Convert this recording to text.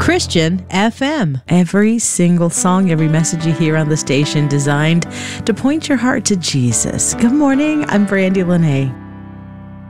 Christian FM. Every single song, every message you hear on the station designed to point your heart to Jesus. Good morning. I'm Brandy Lene.